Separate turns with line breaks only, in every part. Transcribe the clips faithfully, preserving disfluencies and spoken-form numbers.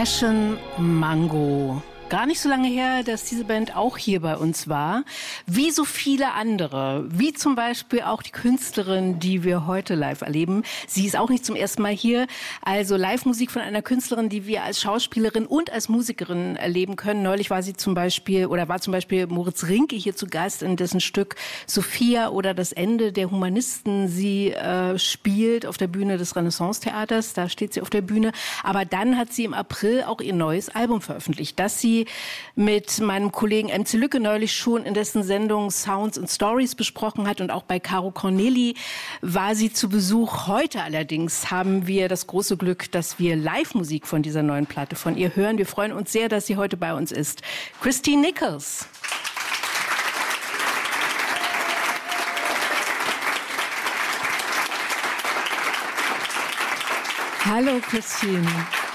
Passion Mango. Gar nicht so lange her, dass diese Band auch hier bei uns war. Wie so viele andere. Wie zum Beispiel auch die Künstlerin, die wir heute live erleben. Sie ist auch nicht zum ersten Mal hier. Also Live-Musik von einer Künstlerin, die wir als Schauspielerin und als Musikerin erleben können. Neulich war sie zum Beispiel, oder war zum Beispiel Moritz Rinke hier zu Gast, in dessen Stück Sophia oder das Ende der Humanisten sie äh, spielt auf der Bühne des Renaissance-Theaters. Da steht sie auf der Bühne. Aber dann hat sie im April auch ihr neues Album veröffentlicht, das sie mit meinem Kollegen M C Lücke neulich schon in dessen Sendung Sounds and Stories besprochen hat. Und auch bei Caro Corneli war sie zu Besuch. Heute allerdings haben wir das große Glück, dass wir Live-Musik von dieser neuen Platte von ihr hören. Wir freuen uns sehr, dass sie heute bei uns ist. Christine Nichols. Hallo Christine.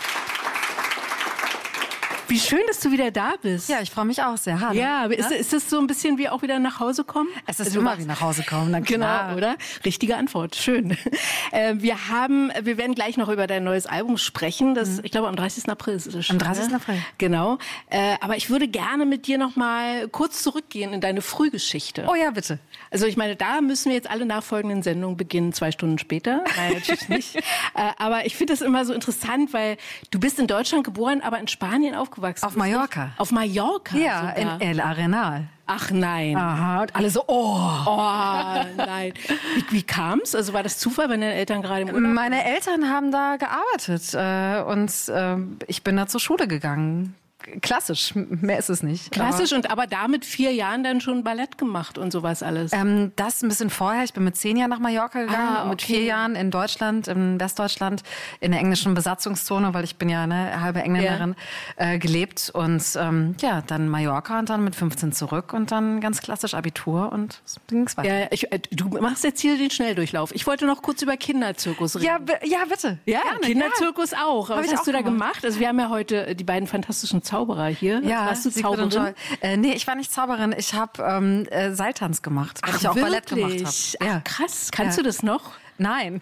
Wie schön, dass du wieder da bist.
Ja, ich freue mich auch sehr. Hallo.
Ja, ist, ist es so ein bisschen wie auch wieder nach Hause kommen?
Es ist also immer wie nach Hause kommen, dann klar.
Genau, oder? Richtige Antwort, schön. Äh, wir haben, wir werden gleich noch über dein neues Album sprechen. Das, mhm. Ich glaube, am dreißigsten April ist es schon.
Am dreißigsten April.
Genau. Äh, aber ich würde gerne mit dir noch mal kurz zurückgehen in deine Frühgeschichte.
Oh ja, bitte.
Also ich meine, da müssen wir jetzt alle nachfolgenden Sendungen beginnen, zwei Stunden später. Nein, natürlich nicht. äh, aber ich finde das immer so interessant, weil du bist in Deutschland geboren, aber in Spanien aufgewachsen.
Auf Mallorca.
Auf Mallorca?
Ja,
sogar.
in El Arenal.
Ach nein.
Aha, und alle so, oh.
Oh, nein. Wie, wie kam es? Also war das Zufall, wenn deine Eltern gerade im Urlaub?
Meine Eltern haben da gearbeitet äh, und äh, ich bin da zur Schule gegangen. Klassisch, mehr ist es nicht.
Klassisch, aber, und aber da mit vier Jahren dann schon Ballett gemacht und sowas alles?
Ähm, das ein bisschen vorher. Ich bin mit zehn Jahren nach Mallorca gegangen,
ah, okay.
und mit vier Jahren in Deutschland, in Westdeutschland, in der englischen Besatzungszone, weil ich bin ja eine halbe Engländerin, ja. äh, gelebt. Und ähm, ja, dann Mallorca und dann mit fünfzehn zurück und dann ganz klassisch Abitur und so ging's weiter.
Ja, ich, du machst jetzt hier den Schnelldurchlauf. Ich wollte noch kurz über Kinderzirkus reden.
Ja, ja bitte.
Ja,
gerne,
Kinderzirkus
ja.
auch. Was
Hab
hast
auch
du da
gemacht.
gemacht? Also wir haben ja heute die beiden fantastischen Zauberer hier.
Ja,
warst du Zauberin?
Äh, nee, ich war nicht Zauberin. Ich habe ähm, äh, Seiltanz gemacht, weil
Ach,
ich auch
wirklich?
Ballett gemacht habe.
Ja. Ach, krass. Kannst
ja.
du das noch?
Nein.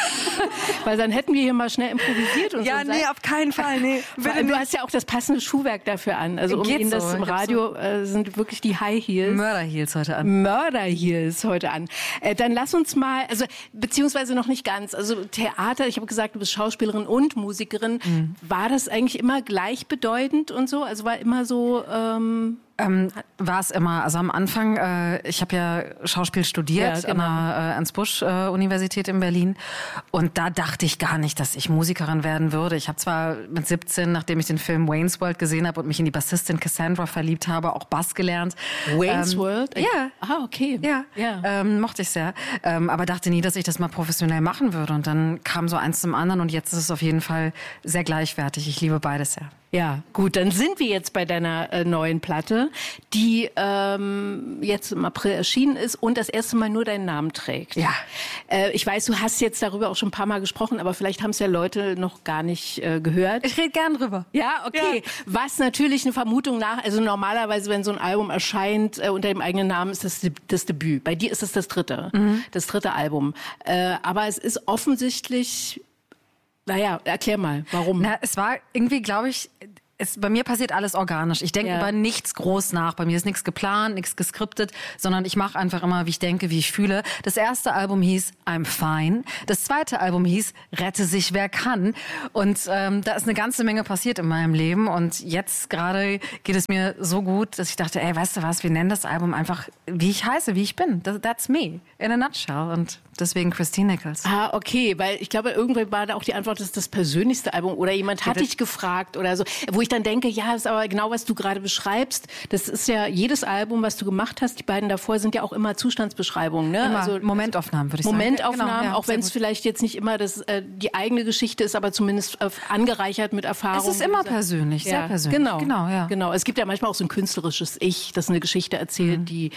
Weil dann hätten wir hier mal schnell improvisiert und
ja,
so.
Ja, nee, auf keinen Fall. Nee.
Weil, du hast ja auch das passende Schuhwerk dafür an. Also um Ihnen das so. im Radio äh, sind wirklich die High Heels.
Murder Heels heute an.
Murder Heels heute an. Äh, dann lass uns mal, also beziehungsweise noch nicht ganz. Also Theater, ich habe gesagt, du bist Schauspielerin und Musikerin. Mhm. War das eigentlich immer gleichbedeutend und so? Also war immer so... Ähm
Ähm, war es immer. Also am Anfang, äh, ich habe ja Schauspiel studiert,
ja, genau.
an der äh, Ernst-Busch-Universität äh, in Berlin. Und da dachte ich gar nicht, dass ich Musikerin werden würde. Ich habe zwar mit siebzehn, nachdem ich den Film Wayne's World gesehen habe und mich in die Bassistin Cassandra verliebt habe, auch Bass gelernt.
Wayne's
ähm,
World?
Ja.
Ah, okay.
Ja,
ja.
Ähm, mochte ich sehr. Ähm, aber dachte nie, dass ich das mal professionell machen würde. Und dann kam so eins zum anderen und jetzt ist es auf jeden Fall sehr gleichwertig. Ich liebe beides sehr.
Ja, gut, dann sind wir jetzt bei deiner äh, neuen Platte, die ähm, jetzt im April erschienen ist und das erste Mal nur deinen Namen trägt.
Ja.
Äh, ich weiß, du hast jetzt darüber auch schon ein paar Mal gesprochen, aber vielleicht haben es ja Leute noch gar nicht äh, gehört.
Ich rede gern drüber.
Ja, okay.
Ja.
Was natürlich eine Vermutung nach, also normalerweise, wenn so ein Album erscheint äh, unter dem eigenen Namen, ist das das Debüt. Bei dir ist es das dritte, mhm. das dritte Album. Äh, aber es ist offensichtlich... Naja, erklär mal, warum?
Na, es war irgendwie, glaube ich, es, bei mir passiert alles organisch. Ich denke
ja.
über nichts groß nach. Bei mir ist nichts geplant, nichts geskriptet, sondern ich mache einfach immer, wie ich denke, wie ich fühle. Das erste Album hieß I'm Fine. Das zweite Album hieß Rette sich, wer kann. Und ähm, da ist eine ganze Menge passiert in meinem Leben. Und jetzt gerade geht es mir so gut, dass ich dachte, ey, weißt du was, wir nennen das Album einfach, wie ich heiße, wie ich bin. That's me, in a nutshell. Und deswegen Christine Nichols.
Ah, okay, weil ich glaube, irgendwann war da auch die Antwort, das ist das persönlichste Album oder jemand hat ja, dich gefragt oder so, wo ich dann denke, ja, das ist aber genau, was du gerade beschreibst. Das ist ja jedes Album, was du gemacht hast, die beiden davor sind ja auch immer Zustandsbeschreibungen, ne?
Immer
also
Momentaufnahmen, würde ich
Momentaufnahmen,
sagen.
Momentaufnahmen,
Genau, ja,
auch wenn es vielleicht jetzt nicht immer das, äh, die eigene Geschichte ist, aber zumindest äh, angereichert mit Erfahrung.
Es ist immer persönlich, sehr
ja,
persönlich.
Genau,
genau, ja.
genau. Es gibt ja manchmal auch so ein künstlerisches Ich, das eine Geschichte erzählt, mhm. die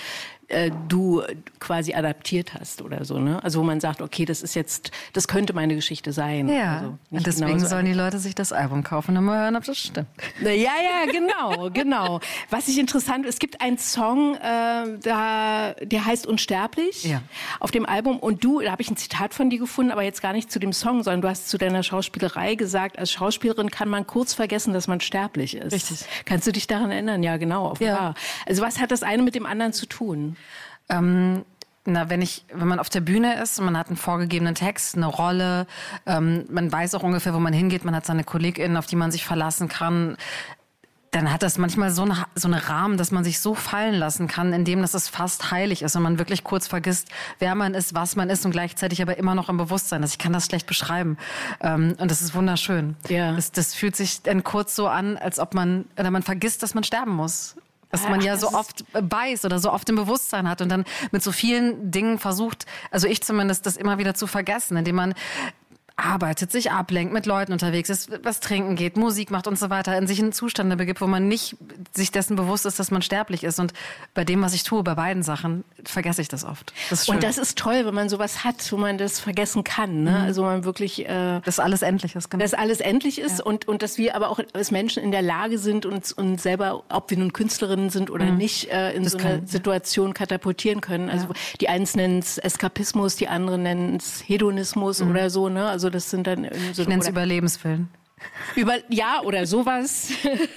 äh, du quasi adaptiert hast oder so, ne? Also wo man sagt, okay, das ist jetzt, das könnte meine Geschichte sein.
Ja,
also
und deswegen sollen die Leute sich das Album kaufen und mal hören, ob das stimmt.
Ja, ja, genau, genau. Was ich interessant, es gibt einen Song, äh, da, der heißt Unsterblich
ja.
auf dem Album. Und du, da habe ich ein Zitat von dir gefunden, aber jetzt gar nicht zu dem Song, sondern du hast zu deiner Schauspielerei gesagt, als Schauspielerin kann man kurz vergessen, dass man sterblich ist.
Richtig.
Kannst du dich daran erinnern? Ja, genau, offenbar. Ja. Also was hat das eine mit dem anderen zu tun?
Ähm, na, wenn ich, wenn man auf der Bühne ist und man hat einen vorgegebenen Text, eine Rolle, ähm, man weiß auch ungefähr, wo man hingeht, man hat seine KollegInnen, auf die man sich verlassen kann, dann hat das manchmal so eine, so eine Rahmen, dass man sich so fallen lassen kann, indem das es fast heilig ist und man wirklich kurz vergisst, wer man ist, was man ist und gleichzeitig aber immer noch im Bewusstsein ist. Ich kann das schlecht beschreiben. Ähm, und das ist wunderschön.
Ja.
Das, das fühlt sich dann kurz so an, als ob man, oder man vergisst, dass man sterben muss. Was man ja so oft weiß oder so oft im Bewusstsein hat und dann mit so vielen Dingen versucht, also ich zumindest, das immer wieder zu vergessen, indem man arbeitet, sich ablenkt, mit Leuten unterwegs ist, was trinken geht, Musik macht und so weiter, in sich in Zustände begibt, wo man nicht sich dessen bewusst ist, dass man sterblich ist. Und bei dem, was ich tue, bei beiden Sachen, vergesse ich das oft. Das ist schön.
Und das ist toll, wenn man sowas hat, wo man das vergessen kann. Ne? Mhm. Also man wirklich... Äh,
dass alles endlich ist. Genau.
Dass alles endlich ist ja. und, und dass wir aber auch als Menschen in der Lage sind, uns, uns selber, ob wir nun Künstlerinnen sind oder mhm. nicht, äh, in das so eine kann, Situation katapultieren können. Also ja. die einen nennen es Eskapismus, die anderen nennen es Hedonismus mhm. oder so. Ne? Also das sind dann so,
ich nenne es Überlebenswillen.
Über, ja, oder sowas.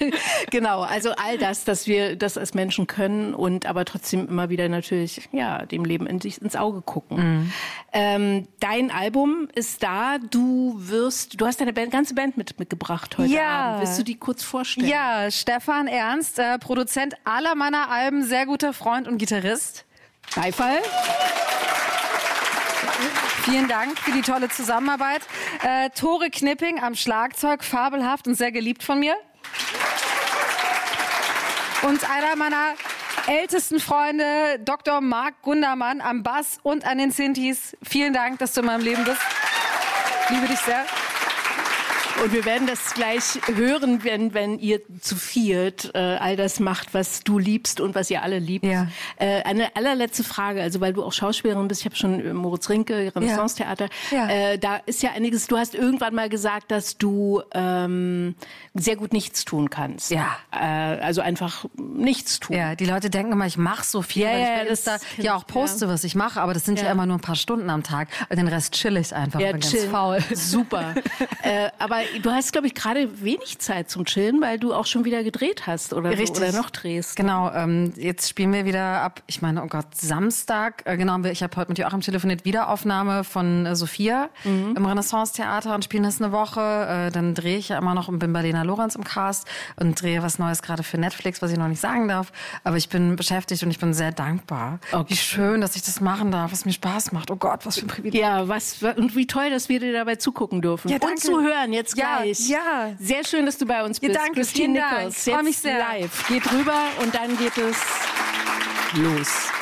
Genau, also all das, dass wir das als Menschen können und aber trotzdem immer wieder natürlich ja, dem Leben in sich, ins Auge gucken. Mhm. Ähm, dein Album ist da, du wirst, du hast deine Band, ganze Band mit, mitgebracht heute
ja.
Abend. Willst du die kurz vorstellen?
Ja, Stefan Ernst, äh, Produzent aller meiner Alben, sehr guter Freund und Gitarrist.
Beifall.
Vielen Dank für die tolle Zusammenarbeit. Äh, Tore Knipping am Schlagzeug, fabelhaft und sehr geliebt von mir. Und einer meiner ältesten Freunde, Doktor Marc Gundermann am Bass und an den Synthes. Vielen Dank, dass du in meinem Leben bist. Liebe dich sehr.
Und wir werden das gleich hören, wenn, wenn ihr zu viert äh, all das macht, was du liebst und was ihr alle liebt.
Ja.
Äh, eine allerletzte Frage, also weil du auch Schauspielerin bist, ich habe schon äh, Moritz Rinke, Renaissance-Theater,
ja.
äh, da ist ja einiges, du hast irgendwann mal gesagt, dass du ähm, sehr gut nichts tun kannst.
Ja.
Äh, also einfach nichts tun.
Ja, die Leute denken immer, ich mache so viel,
ja,
weil ich
ja,
bei Insta ja auch poste, ja. was ich mache, aber das sind ja. ja immer nur ein paar Stunden am Tag. Und den Rest chill ich einfach,
ja,
bin
chill.
ganz faul.
Super. äh, aber du hast, glaube ich, gerade wenig Zeit zum Chillen, weil du auch schon wieder gedreht hast oder, so, oder noch drehst.
Genau, ähm, jetzt spielen wir wieder ab, ich meine, oh Gott, Samstag, äh, genau, ich habe heute mit Joachim telefoniert, Wiederaufnahme von äh, Sophia mhm. im Renaissance-Theater und spielen das eine Woche. Äh, dann drehe ich ja immer noch und bin bei Lena Lorenz im Cast und drehe was Neues gerade für Netflix, was ich noch nicht sagen darf. Aber ich bin beschäftigt und ich bin sehr dankbar.
Okay.
Wie schön, dass ich das machen darf, was mir Spaß macht. Oh Gott, was für ein Privileg.
Ja, was, und wie toll, dass wir dir dabei zugucken dürfen.
Ja,
und zu hören jetzt gleich.
Ja, ja.
Sehr schön, dass du bei uns bist.
Ja, danke,
Christine
vielen Dank.
Nichols.
Ich freue mich sehr.
Live. Geht rüber und dann geht es los.